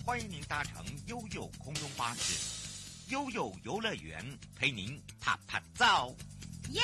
欢迎您搭乘悠悠空中巴士，悠悠游乐园陪您啪啪照。 耶！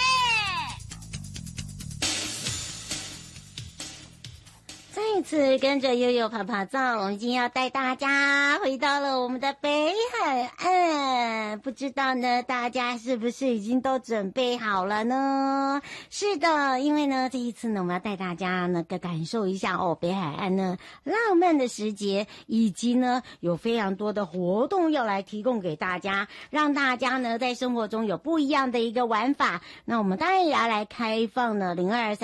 再一次跟着悠悠啪啪照，我们今天要带大家回到了我们的北海岸。不知道呢，大家是不是已经都准备好了呢？是的，因为呢，这一次呢，我们要带大家呢感受一下北海岸呢浪漫的时节，以及呢有非常多的活动要来提供给大家，让大家呢在生活中有不一样的一个玩法。那我们当然也要来开放呢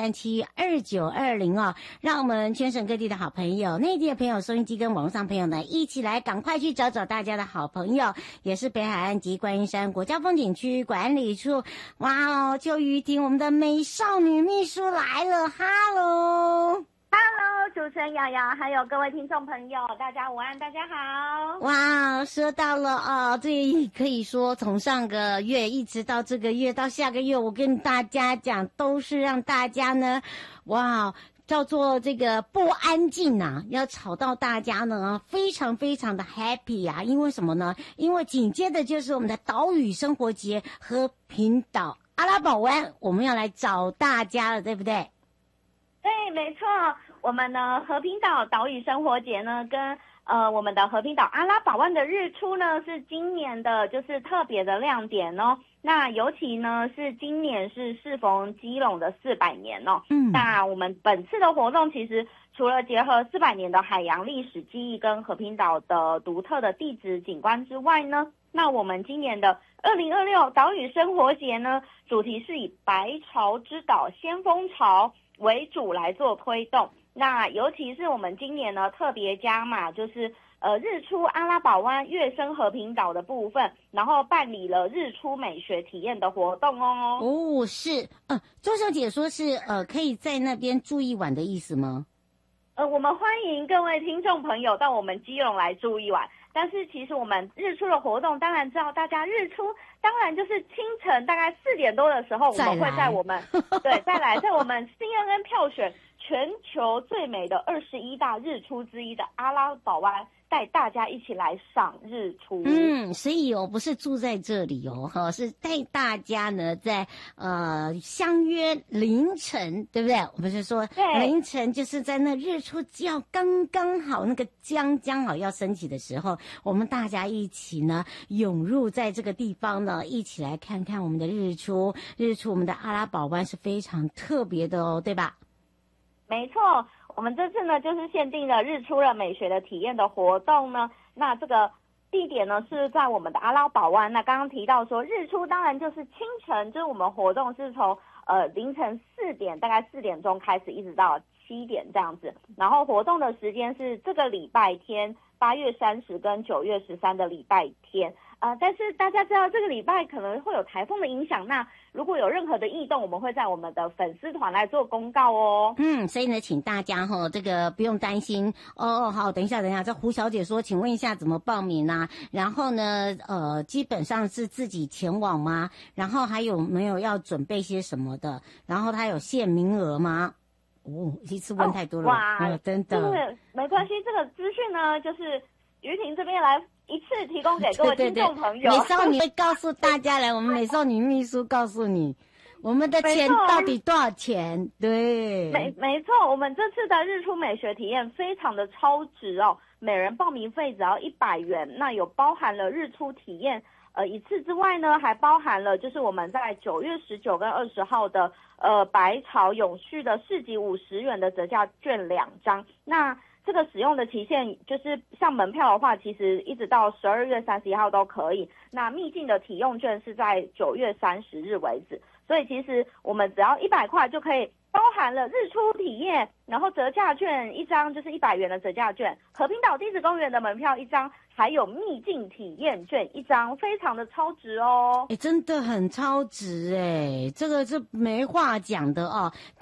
02372920让我们全省各地的好朋友、内地的朋友、收音机跟网络上朋友呢，一起来赶快去找找大家的好朋友，也是北海岸及观音山国家风景区管理处。哇哦，邱于婷，我们的美少女秘书来了，哈喽。 Hello， 主持人瑶瑶，还有各位听众朋友，大家午安，大家好。 哇，说到了这可以说从上个月一直到这个月到下个月，我跟大家讲，都是让大家呢，哇，叫做这个不安静啊，要吵到大家呢非常非常的 happy 啊。因为什么呢？因为紧接着就是我们的岛屿生活节和平岛阿拉堡湾，我们要来找大家了，对不对？ 对，没错，我们的和平岛岛屿生活节呢，跟我们的和平岛阿拉堡湾的日出呢，是今年的就是特别的亮点哦。那尤其呢是今年是适逢基隆的400年哦。那我们本次的活动其实除了结合400年的海洋历史记忆跟和平岛的独特的地质景观之外呢，那我们今年的2026岛屿生活节呢，主题是以白潮之岛先锋潮为主来做推动。那尤其是我们今年呢特别加码，就是日出阿拉堡湾、月升和平岛的部分，然后办理了日出美学体验的活动哦。 哦，是，周小姐说是可以在那边住一晚的意思吗？ 我们欢迎各位听众朋友到我们基隆来住一晚。但是其实我们日出的活动，当然知道大家日出，当然就是清晨大概4点多的时候，我们会在我们再来在我们 CNN 票选全球最美的21大日出之一的阿拉堡湾，带大家一起来赏日出。 所以不是住在这里是带大家呢在相约凌晨，对不对？我们是说凌晨就是在那日出要刚刚好，那个将好要升起的时候，我们大家一起呢涌入在这个地方呢，一起来看看我们的日出。我们的阿拉堡湾是非常特别的哦，对吧？ 没错，我们这次呢就是限定了日出了美学的体验的活动呢。那这个地点呢是在我们的阿拉堡湾。那刚刚提到说日出当然就是清晨，就是我们活动是从凌晨4点，大概4点钟开始，一直到7点这样子。然后活动的时间是这个礼拜天8月30跟9月13的礼拜天。但是大家知道这个礼拜可能会有台风的影响，那如果有任何的异动，我们会在我们的粉丝团来做公告哦。 所以呢，请大家这个不用担心好，等一下，这胡小姐说，请问一下怎么报名啊？然后呢，基本上是自己前往吗？然后还有没有要准备些什么的？然后它有限名额吗？一次问太多了， 哇， 真的， 没关系，这个资讯呢，就是于婷这边来一次提供给各位听众朋友。 美少女会告诉大家来，我们美少女秘书告诉你，我们的钱到底多少钱？对， 没错，我们这次的日出美学体验非常的超值哦，每人报名费只要100元，那有包含了日出体验一次之外呢，还包含了就是我们在9月19跟20号的白潮永续的市集50元的折价券2张。那这个使用的期限就是像门票的话，其实一直到12月31号都可以。那秘境的体用券是在9月30日为止，所以其实我们只要100块就可以包含了日出体验，然后折价券1张就是100元的折价券，和平岛地质公园的门票1张，还有秘境体验券1张，非常的超值哦。 真的很超值这个是没话讲的哦。